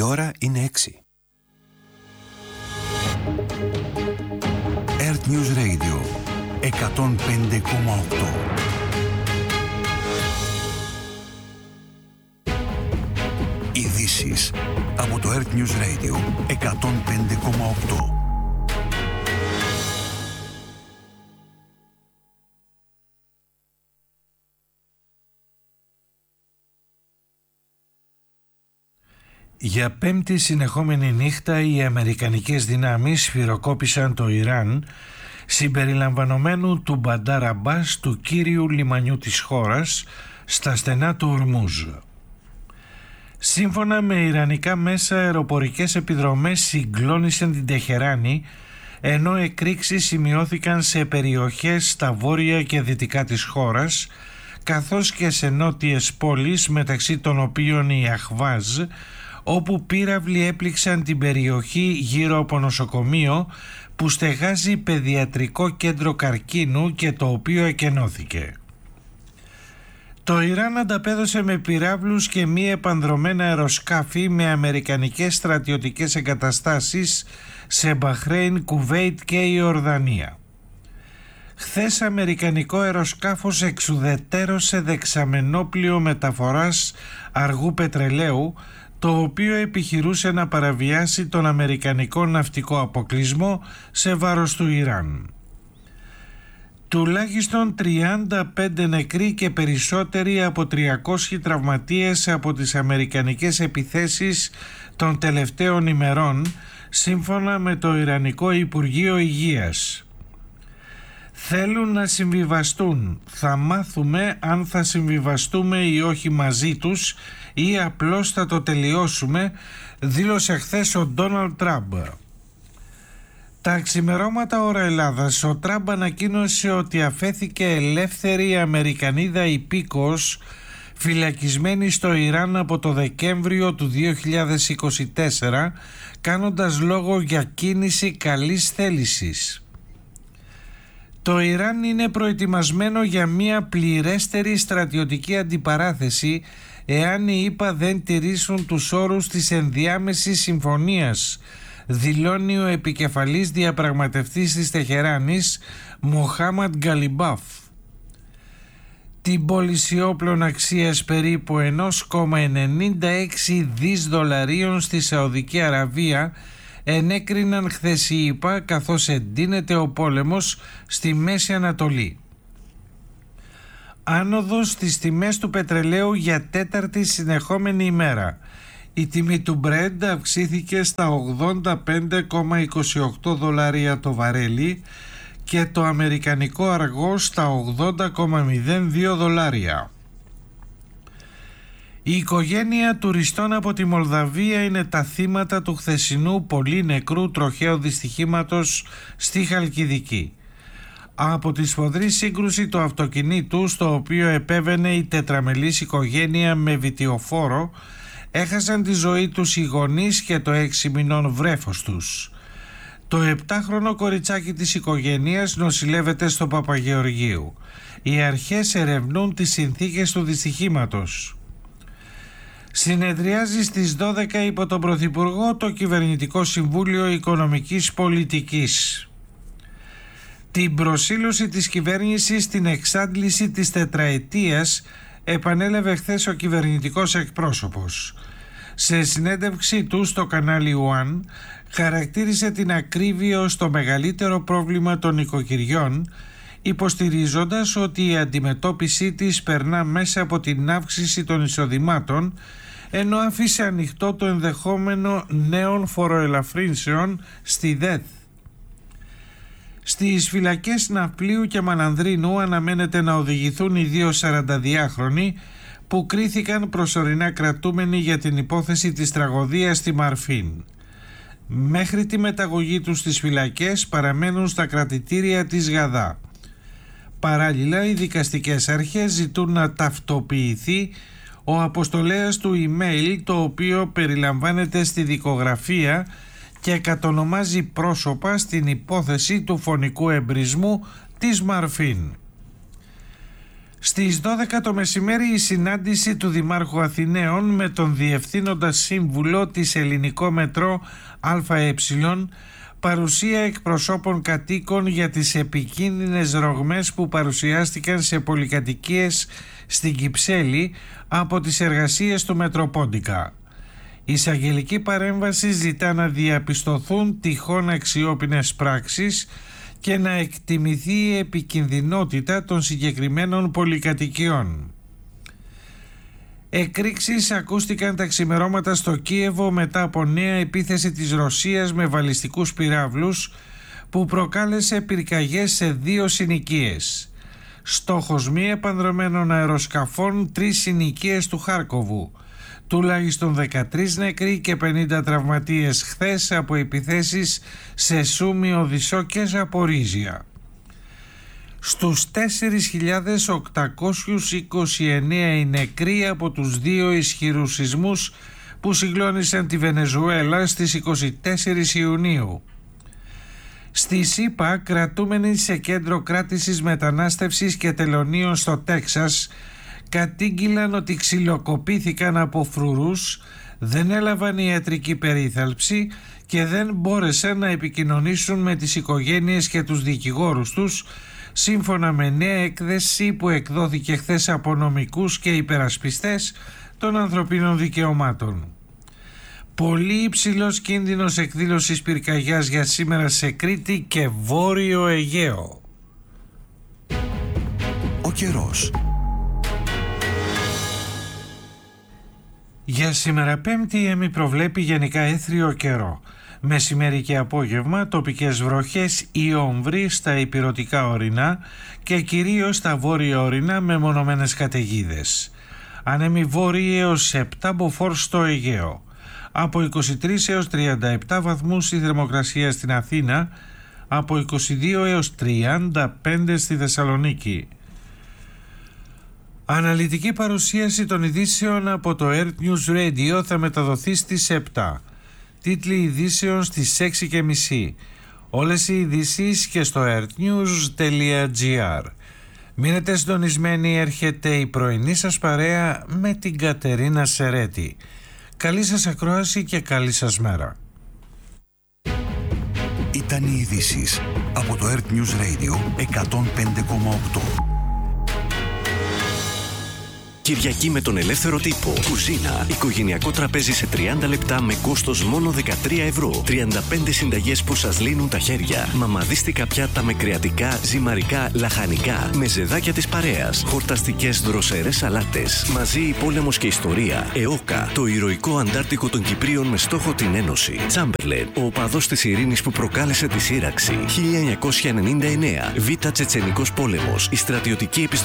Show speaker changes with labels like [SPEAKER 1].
[SPEAKER 1] Η ώρα είναι 6. Earth News Radio 105,8. Ειδήσεις από το Earth News Radio 105,8.
[SPEAKER 2] Για πέμπτη συνεχόμενη νύχτα οι αμερικανικές δυνάμεις σφυροκόπησαν το Ιράν συμπεριλαμβανομένου του Μπαντάρ Αμπάς, του κύριου λιμανιού της χώρας, στα στενά του Ορμούζ. Σύμφωνα με ιρανικά μέσα, αεροπορικές επιδρομές συγκλώνησαν την Τεχεράνη, ενώ εκρήξεις σημειώθηκαν σε περιοχές στα βόρεια και δυτικά της χώρας, καθώς και σε νότιες πόλεις, μεταξύ των οποίων η Αχβάζ, όπου πύραυλοι έπληξαν την περιοχή γύρω από νοσοκομείο που στεγάζει παιδιατρικό κέντρο καρκίνου και το οποίο εκενώθηκε. Το Ιράν ανταπέδωσε με πυράβλους και μη επανδρομένα αεροσκάφη με αμερικανικές στρατιωτικές εγκαταστάσεις σε Μπαχρέιν, Κουβέιτ και Ιορδανία. Χθες αμερικανικό αεροσκάφος εξουδετέρωσε δεξαμενόπλιο μεταφοράς αργού πετρελαίου, το οποίο επιχειρούσε να παραβιάσει τον αμερικανικό ναυτικό αποκλεισμό σε βάρος του Ιράν. Τουλάχιστον 35 νεκροί και περισσότεροι από 300 τραυματίες από τις αμερικανικές επιθέσεις των τελευταίων ημερών, σύμφωνα με το Ιρανικό Υπουργείο Υγείας. Θέλουν να συμβιβαστούν. Θα μάθουμε αν θα συμβιβαστούμε ή όχι μαζί τους ή απλώς θα το τελειώσουμε, δήλωσε χθες ο Ντόναλντ Τραμπ. Τα ξημερώματα ώρα Ελλάδας, ο Τραμπ ανακοίνωσε ότι αφέθηκε ελεύθερη η Αμερικανίδα υπήκοος φυλακισμένη στο Ιράν από το Δεκέμβριο του 2024, κάνοντας λόγο για κίνηση καλής θέλησης. Το Ιράν είναι προετοιμασμένο για μια πληρέστερη στρατιωτική αντιπαράθεση εάν οι ΗΠΑ δεν τηρήσουν τους όρους της ενδιάμεσης συμφωνίας, δηλώνει ο επικεφαλής διαπραγματευτής της Τεχεράνης, Μοχάμαντ Γκαλιμπάφ. Την πώληση όπλων αξίας περίπου 1,96 δις δολαρίων στη Σαουδική Αραβία ενέκριναν χθες οι ΗΠΑ, καθώς εντείνεται ο πόλεμος στη Μέση Ανατολή. Άνοδος στις τιμές του πετρελαίου για τέταρτη συνεχόμενη ημέρα. Η τιμή του Brent αυξήθηκε στα 85,28 δολάρια το βαρέλι και το αμερικανικό αργό στα 80,02 δολάρια. Η οικογένεια τουριστών από τη Μολδαβία είναι τα θύματα του χθεσινού πολύ νεκρού τροχαίου δυστυχήματος στη Χαλκιδική. Από τη σφοδρή σύγκρουση του αυτοκινήτου, στο οποίο επέβαινε η τετραμελής οικογένεια με βιτιοφόρο, έχασαν τη ζωή τους οι γονείς και το 6 μηνών βρέφος τους. Το 7χρονο κοριτσάκι της οικογένειας νοσηλεύεται στο Παπαγεωργίου. Οι αρχές ερευνούν τις συνθήκες του δυστυχήματος. Συνεδριάζει στις 12 υπό τον Πρωθυπουργό το Κυβερνητικό Συμβούλιο Οικονομικής Πολιτικής. Την προσήλωση της κυβέρνησης στην εξάντληση της τετραετίας επανέλαβε χθες ο κυβερνητικός εκπρόσωπος. Σε συνέντευξή του στο κανάλι One χαρακτήρισε την ακρίβεια ως το μεγαλύτερο πρόβλημα των νοικοκυριών, υποστηρίζοντας ότι η αντιμετώπιση της περνά μέσα από την αύξηση των εισοδημάτων, ενώ άφησε ανοιχτό το ενδεχόμενο νέων φοροελαφρύνσεων στη ΔΕΘ. Στις φυλακές Ναυπλίου και Μανανδρίνου αναμένεται να οδηγηθούν οι δύο 42χρονοι που κρίθηκαν προσωρινά κρατούμενοι για την υπόθεση της τραγωδίας στη Μαρφίν. Μέχρι τη μεταγωγή τους στις φυλακές παραμένουν στα κρατητήρια της Γαδά. Παράλληλα, οι δικαστικές αρχές ζητούν να ταυτοποιηθεί ο αποστολέας του email, το οποίο περιλαμβάνεται στη δικογραφία και κατονομάζει πρόσωπα στην υπόθεση του φωνικού εμπρισμού της Μαρφίν. Στις 12 το μεσημέρι η συνάντηση του Δημάρχου Αθηναίων με τον Διευθύνοντα Σύμβουλο της Ελληνικό Μετρό ΑΕ, παρουσία εκπροσώπων κατοίκων για τις επικίνδυνες ρογμές που παρουσιάστηκαν σε πολυκατοικίες στην Κυψέλη από τις εργασίες του Μετροπόντικα. Η εισαγγελική παρέμβαση ζητά να διαπιστωθούν τυχόν αξιόπινες πράξεις και να εκτιμηθεί η επικινδυνότητα των συγκεκριμένων πολυκατοικιών. Εκρήξεις ακούστηκαν τα ξημερώματα στο Κίεβο μετά από νέα επίθεση της Ρωσίας με βαλιστικούς πυράβλους που προκάλεσε πυρκαγιές σε 2 συνοικίες. Στόχος μη επανδρωμένων αεροσκαφών 3 συνοικίες του Χάρκοβου. Τουλάχιστον 13 νεκροί και 50 τραυματίες χθες από επιθέσεις σε Σούμι, Οδυσσό και Ζαπορίζια. Στους 4.829 οι νεκροί από τους 2 ισχυρούς σεισμούς που συγκλώνησαν τη Βενεζουέλα στις 24 Ιουνίου. Στη ΣΥΠΑ, κρατούμενοι σε κέντρο κράτησης μετανάστευσης και τελωνίων στο Τέξας κατήγγειλαν ότι ξυλοκοπήθηκαν από φρουρούς, δεν έλαβαν ιατρική περίθαλψη και δεν μπόρεσαν να επικοινωνήσουν με τις οικογένειες και τους δικηγόρους τους, σύμφωνα με νέα έκθεση που εκδόθηκε χθες από νομικούς και υπερασπιστές των ανθρωπίνων δικαιωμάτων. Πολύ υψηλός κίνδυνος εκδήλωσης πυρκαγιάς για σήμερα σε Κρήτη και Βόρειο Αιγαίο.
[SPEAKER 1] Ο καιρός.
[SPEAKER 2] Για σήμερα Πέμπτη η ΕΜΗ προβλέπει γενικά έθριο καιρό. Μεσημέρι και απόγευμα τοπικές βροχές ή όμβροι στα ηπειρωτικά ορεινά και κυρίως στα βόρεια ορεινά με μονομένες καταιγίδες. Ανέμοι βόρειοι έως 7 μποφόρ στο Αιγαίο. Από 23 έως 37 βαθμούς η θερμοκρασία στην Αθήνα, από 22 έως 35 στη Θεσσαλονίκη. Αναλυτική παρουσίαση των ειδήσεων από το Earth News Radio θα μεταδοθεί στις 7. Τίτλοι ειδήσεων στις 6:30. Όλες οι ειδήσεις και στο earthnews.gr. Μείνετε συντονισμένοι, έρχεται η πρωινή σας παρέα με την Κατερίνα Σερέτη. Καλή σας ακρόαση και καλή σας μέρα.
[SPEAKER 1] Ήταν οι ειδήσεις από το Earth News Radio 105,8.
[SPEAKER 3] Κυριακή με τον ελεύθερο τύπο. Κουζίνα. Οικογενειακό τραπέζι σε 30 λεπτά με κόστος μόνο 13 ευρώ. 35 συνταγές που σας λύνουν τα χέρια. Μαμαδίστικα πιάτα με κρεατικά, ζυμαρικά, λαχανικά. Με ζεδάκια της παρέας. Χορταστικές δροσερές σαλάτες. Μαζί η πόλεμος και ιστορία. ΕΟΚΑ. Το ηρωικό Αντάρτικο των Κυπρίων με στόχο την Ένωση. Τσάμπερλεν. Ο οπαδός της ειρήνης που προκάλεσε τη σύραξη. 1999. Β' Τσετσενικός πόλεμος. Η στρατιωτική επιστροφή